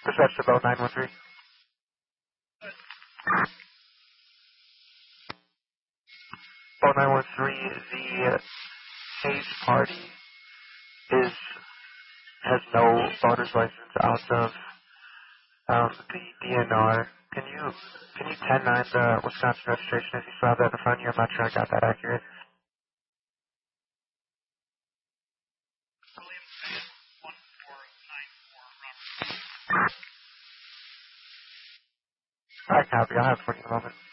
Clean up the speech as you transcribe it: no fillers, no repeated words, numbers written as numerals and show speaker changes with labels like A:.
A: Dispatch to Bow 913. Bow 913, the Hayes party has no voter's license out of the DNR. Can you 10-9 the Wisconsin registration if you still have that in front of you? I'm not sure I got that accurate. I copy. I'll have it for you in a moment.